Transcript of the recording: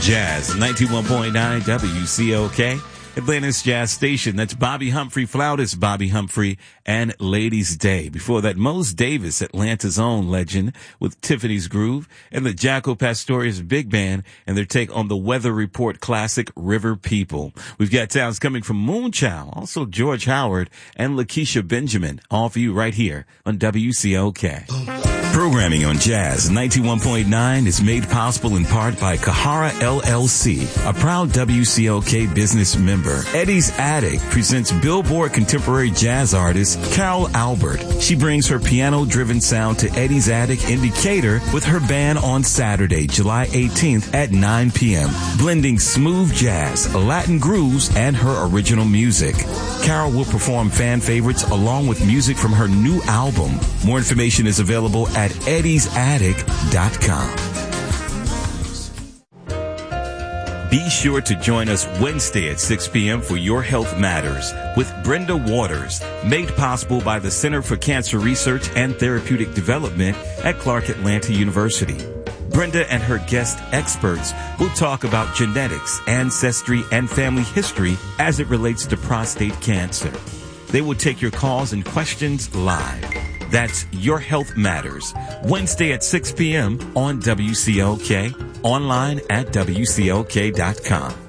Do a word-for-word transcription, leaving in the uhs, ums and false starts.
Jazz, ninety-one point nine W C O K, Atlanta's Jazz Station. That's Bobby Humphrey, flautist Bobby Humphrey, and Ladies' Day. Before that, Mose Davis, Atlanta's own legend, with Tiffany's Groove, and the Jaco Pastorius Big Band, and their take on the Weather Report classic, River People. We've got sounds coming from Moonchild, also George Howard, and Lakeisha Benjamin, all for you right here on W C O K. Programming on Jazz ninety-one point nine is made possible in part by Kahara L L C, a proud W C O K business member. Eddie's Attic presents Billboard contemporary jazz artist Carol Albert. She brings her piano-driven sound to Eddie's Attic in Decatur with her band on Saturday, July eighteenth at nine p.m., blending smooth jazz, Latin grooves, and her original music. Carol will perform fan favorites along with music from her new album. More information is available at at eddies attic dot com. Be sure to join us Wednesday at six p.m. for Your Health Matters with Brenda Waters, made possible by the Center for Cancer Research and Therapeutic Development at Clark Atlanta University. Brenda and her guest experts will talk about genetics, ancestry, and family history as it relates to prostate cancer. They will take your calls and questions live. That's Your Health Matters, Wednesday at six p.m. on W C O K, online at W C O K dot com.